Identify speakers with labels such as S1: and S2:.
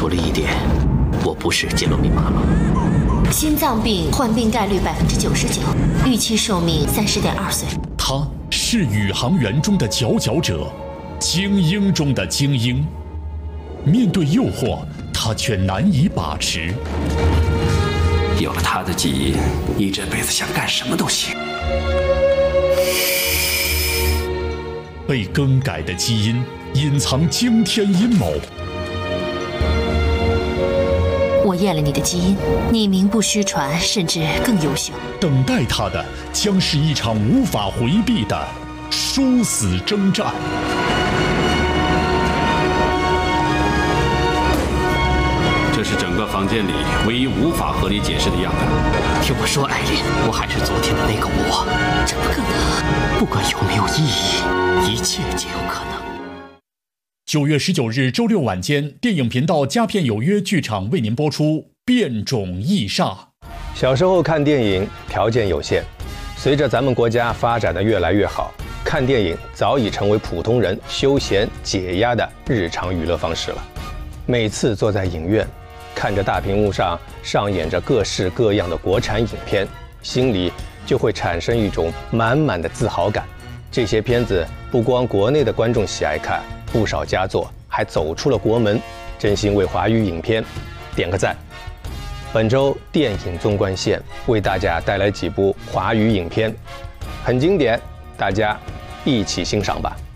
S1: 除了一点，我不是杰罗密马了。
S2: 心脏病患病概率99%，预期寿命30.2岁。
S3: 他是宇航员中的佼佼者，精英中的精英。面对诱惑，他却难以把持。
S1: 有了他的基因，你这辈子想干什么都行。
S3: 被更改的基因隐藏惊天阴谋。
S2: 我验了你的基因，你名不虚传，甚至更优秀。
S3: 等待他的将是一场无法回避的殊死征战。
S1: 这是整个房间里唯一无法合理解释的样子。
S4: 听我说，艾琳，我还是昨天的那个我。
S2: 这不可能。
S4: 不管有没有意义，一切皆有可能。
S3: 9月19日周六晚间，电影频道佳片有约剧场为您播出《变种异煞》。
S5: 小时候看电影条件有限，随着咱们国家发展的越来越好，看电影早已成为普通人休闲解压的日常娱乐方式了。每次坐在影院，看着大屏幕上上演着各式各样的国产影片，心里就会产生一种满满的自豪感。这些片子不光国内的观众喜爱看，不少佳作还走出了国门，真心为华语影片点个赞。本周电影纵贯线为大家带来几部华语影片，很经典，大家一起欣赏吧。